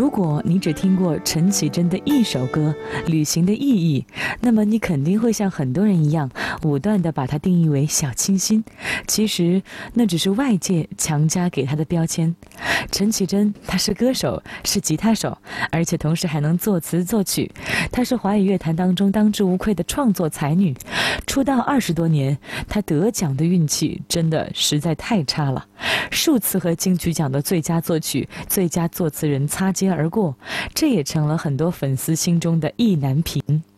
如果你只听过陈绮贞的一首歌《旅行的意义》，那么你肯定会像很多人一样，武断地把它定义为小清新。其实那只是外界强加给她的标签。陈绮贞她是歌手，是吉他手，而且同时还能作词作曲。她是华语乐坛当中当之无愧的创作才女。出道20多年，她得奖的运气真的实在太差了，数次和金曲奖的最佳作曲、最佳作词人擦肩而过，这也成了很多粉丝心中的意难平。